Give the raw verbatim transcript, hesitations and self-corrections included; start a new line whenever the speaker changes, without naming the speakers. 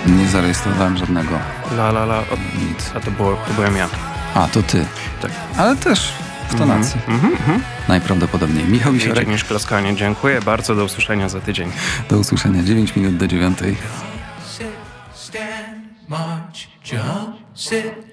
Nie zarejestrowałem żadnego.
La la la. O,
Nic.
a to, było, to byłem ja.
A, to ty.
Tak.
Ale też w tonacji.
Mhm, mhm.
Najprawdopodobniej. Michał
Idzie
Wisiorek.
niż klaskanie. Dziękuję bardzo. Do usłyszenia za tydzień.
Do usłyszenia. dziewięć minut do dziewiątej.
Sit, stand, march, jump, sit.